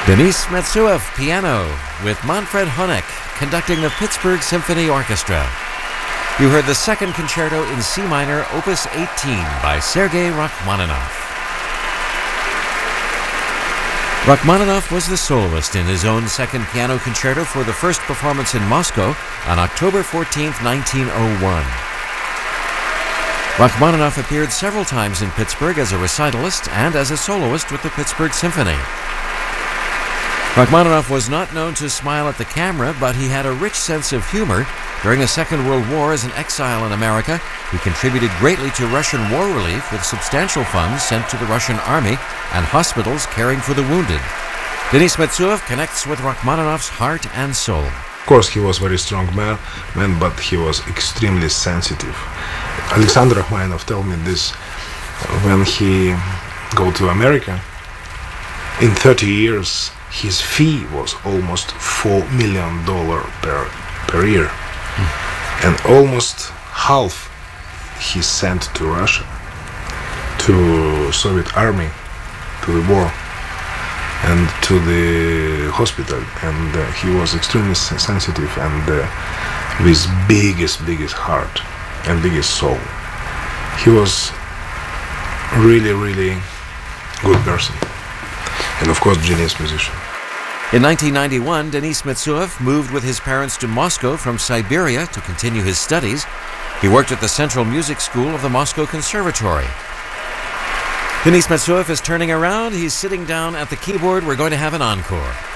Denis Metsuev, piano, with Manfred Honeck conducting the Pittsburgh Symphony Orchestra. You heard the second concerto in C minor, Opus 18 by Sergei Rachmaninoff. Rachmaninoff was the soloist in his own second piano concerto for the first performance in Moscow on October 14, 1901. Rachmaninoff appeared several times in Pittsburgh as a recitalist and as a soloist with the Pittsburgh Symphony. Rachmaninoff was not known to smile at the camera, but he had a rich sense of humor. During the Second World War as an exile in America, he contributed greatly to Russian war relief with substantial funds sent to the Russian army and hospitals caring for the wounded. Denis Metsuev connects with Rachmaninoff's heart and soul. Of course, he was a very strong man, but he was extremely sensitive. Alexander Rachmaninoff told me this when he go to America. In 30 years, his fee was almost $4 million per year. And almost half he sent to Russia, to Soviet army, to the war, and to the hospital. And he was extremely sensitive and with biggest heart and biggest soul. He was really good person. And of course, genius musician. In 1991, Denis Metsuev moved with his parents to Moscow from Siberia to continue his studies. He worked at the Central Music School of the Moscow Conservatory. Denis Metsuev is turning around. He's sitting down at the keyboard. We're going to have an encore.